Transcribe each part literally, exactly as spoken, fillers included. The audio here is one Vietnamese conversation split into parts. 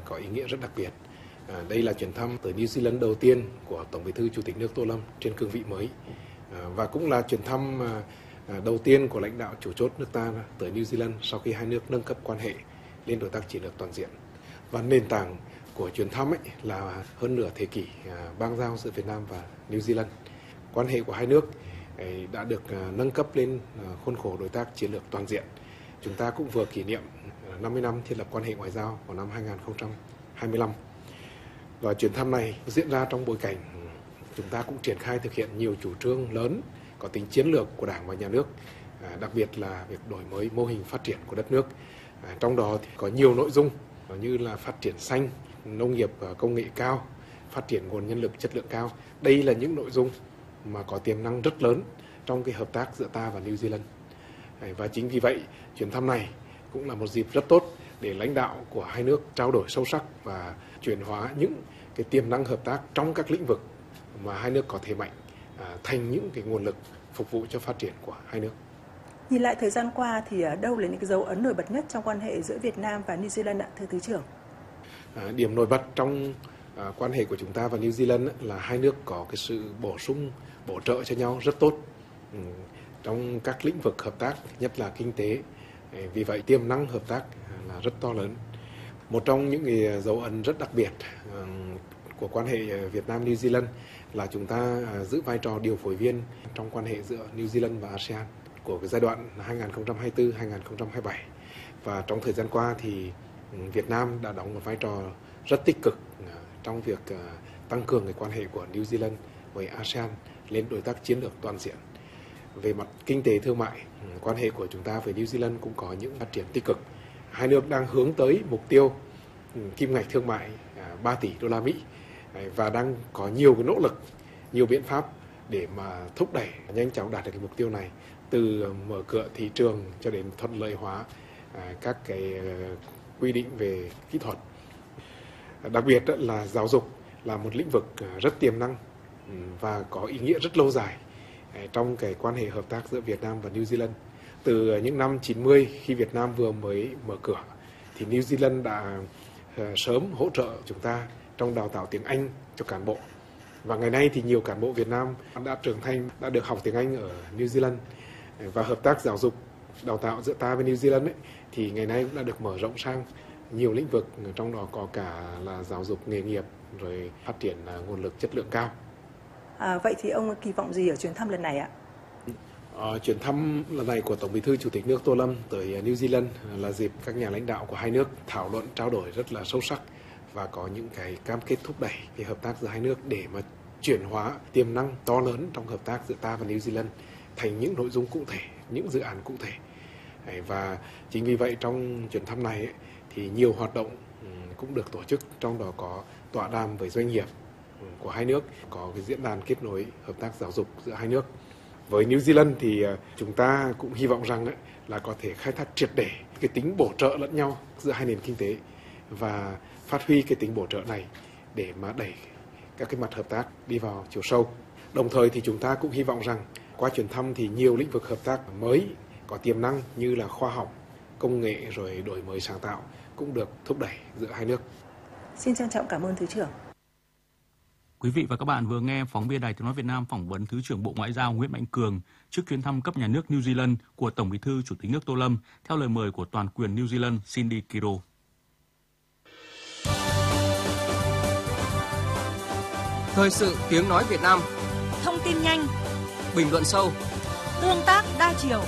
có ý nghĩa rất đặc biệt. À, đây là chuyến thăm tới New Zealand đầu tiên của Tổng Bí thư Chủ tịch nước Tô Lâm trên cương vị mới, à, và cũng là chuyến thăm à, à, đầu tiên của lãnh đạo chủ chốt nước ta tới New Zealand sau khi hai nước nâng cấp quan hệ lên đối tác chiến lược toàn diện. Và nền tảng của chuyến thăm ấy là hơn nửa thế kỷ à, bang giao giữa Việt Nam và New Zealand. Quan hệ của hai nước ấy đã được à, nâng cấp lên à, khuôn khổ đối tác chiến lược toàn diện. Chúng ta cũng vừa kỷ niệm năm mươi năm thiết lập quan hệ ngoại giao vào năm hai nghìn không trăm hai mươi lăm. Và chuyến thăm này diễn ra trong bối cảnh chúng ta cũng triển khai thực hiện nhiều chủ trương lớn có tính chiến lược của Đảng và Nhà nước, à, đặc biệt là việc đổi mới mô hình phát triển của đất nước. À, trong đó thì có nhiều nội dung như là phát triển xanh, nông nghiệp công nghệ cao, phát triển nguồn nhân lực chất lượng cao. Đây là những nội dung mà có tiềm năng rất lớn trong cái hợp tác giữa ta và New Zealand. À, và chính vì vậy, chuyến thăm này cũng là một dịp rất tốt để lãnh đạo của hai nước trao đổi sâu sắc và chuyển hóa những cái tiềm năng hợp tác trong các lĩnh vực mà hai nước có thế mạnh à, thành những cái nguồn lực phục vụ cho phát triển của hai nước. Nhìn lại thời gian qua thì đâu là những cái dấu ấn nổi bật nhất trong quan hệ giữa Việt Nam và New Zealand ạ, thưa Thứ trưởng? À, điểm nổi bật trong à, quan hệ của chúng ta và New Zealand là hai nước có cái sự bổ sung, bổ trợ cho nhau rất tốt ừ, trong các lĩnh vực hợp tác, nhất là kinh tế. Vì vậy tiềm năng hợp tác là rất to lớn. Một trong những cái dấu ấn rất đặc biệt của quan hệ Việt Nam New Zealand là chúng ta giữ vai trò điều phối viên trong quan hệ giữa New Zealand và a sê an của cái giai đoạn hai nghìn không trăm hai mươi tư đến hai nghìn không trăm hai mươi bảy. Và trong thời gian qua thì Việt Nam đã đóng một vai trò rất tích cực trong việc tăng cường cái quan hệ của New Zealand với a sê an lên đối tác chiến lược toàn diện. Về mặt kinh tế thương mại, quan hệ của chúng ta với New Zealand cũng có những phát triển tích cực. Hai nước đang hướng tới mục tiêu kim ngạch thương mại ba tỷ đô la Mỹ và đang có nhiều cái nỗ lực, nhiều biện pháp để mà thúc đẩy nhanh chóng đạt được cái mục tiêu này, từ mở cửa thị trường cho đến thuận lợi hóa các cái quy định về kỹ thuật. Đặc biệt là giáo dục là một lĩnh vực rất tiềm năng và có ý nghĩa rất lâu dài trong cái quan hệ hợp tác giữa Việt Nam và New Zealand. Từ những năm chín mươi khi Việt Nam vừa mới mở cửa thì New Zealand đã sớm hỗ trợ chúng ta trong đào tạo tiếng Anh cho cán bộ. Và ngày nay thì nhiều cán bộ Việt Nam đã trưởng thành, đã được học tiếng Anh ở New Zealand. Và hợp tác giáo dục, đào tạo giữa ta với New Zealand ấy, thì ngày nay cũng đã được mở rộng sang nhiều lĩnh vực, trong đó có cả là giáo dục nghề nghiệp, rồi phát triển nguồn lực chất lượng cao. À, vậy thì ông kỳ vọng gì ở chuyến thăm lần này ạ? À, chuyến thăm lần này của Tổng Bí thư Chủ tịch nước Tô Lâm tới New Zealand là dịp các nhà lãnh đạo của hai nước thảo luận, trao đổi rất là sâu sắc và có những cái cam kết thúc đẩy cái hợp tác giữa hai nước để mà chuyển hóa tiềm năng to lớn trong hợp tác giữa ta và New Zealand thành những nội dung cụ thể, những dự án cụ thể. Và chính vì vậy trong chuyến thăm này ấy, thì nhiều hoạt động cũng được tổ chức, trong đó có tọa đàm với doanh nghiệp của hai nước, có cái diễn đàn kết nối hợp tác giáo dục giữa hai nước. Với New Zealand thì chúng ta cũng hy vọng rằng ấy, là có thể khai thác triệt để cái tính bổ trợ lẫn nhau giữa hai nền kinh tế và phát huy cái tính bổ trợ này để mà đẩy các cái mặt hợp tác đi vào chiều sâu. Đồng thời thì chúng ta cũng hy vọng rằng qua chuyến thăm thì nhiều lĩnh vực hợp tác mới có tiềm năng như là khoa học, công nghệ rồi đổi mới sáng tạo cũng được thúc đẩy giữa hai nước. Xin trân trọng cảm ơn Thứ trưởng. Quý vị và các bạn vừa nghe phóng viên Đài Tiếng nói Việt Nam phỏng vấn Thứ trưởng Bộ Ngoại giao Nguyễn Mạnh Cường trước chuyến thăm cấp nhà nước New Zealand của Tổng Bí thư Chủ tịch nước Tô Lâm theo lời mời của toàn quyền New Zealand Cindy Kiro. Thời sự tiếng nói Việt Nam. Thông tin nhanh, bình luận sâu, tương tác đa chiều.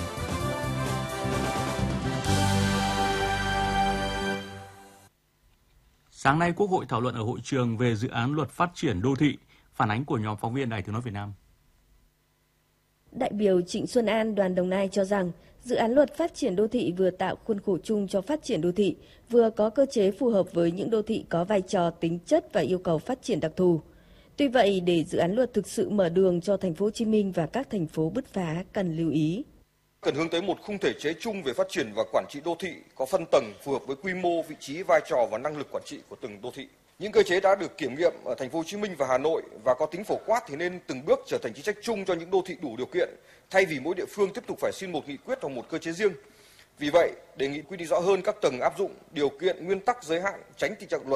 Sáng nay, Quốc hội thảo luận ở hội trường về dự án luật phát triển đô thị, phản ánh của nhóm phóng viên Đài Tiếng nói Việt Nam. Đại biểu Trịnh Xuân An, đoàn Đồng Nai cho rằng, dự án luật phát triển đô thị vừa tạo khuôn khổ chung cho phát triển đô thị, vừa có cơ chế phù hợp với những đô thị có vai trò, tính chất và yêu cầu phát triển đặc thù. Tuy vậy, để dự án luật thực sự mở đường cho thành phố Hồ Chí Minh và các thành phố bứt phá cần lưu ý. Cần hướng tới một khung thể chế chung về phát triển và quản trị đô thị có phân tầng phù hợp với quy mô, vị trí, vai trò và năng lực quản trị của từng đô thị. Những cơ chế đã được kiểm nghiệm ở thành phố Hồ Chí Minh và Hà Nội và có tính phổ quát thì nên từng bước trở thành chính sách chung cho những đô thị đủ điều kiện, thay vì mỗi địa phương tiếp tục phải xin một nghị quyết hoặc một cơ chế riêng. Vì vậy, đề nghị quy định rõ hơn các tầng áp dụng, điều kiện, nguyên tắc, giới hạn, tránh tình trạng luật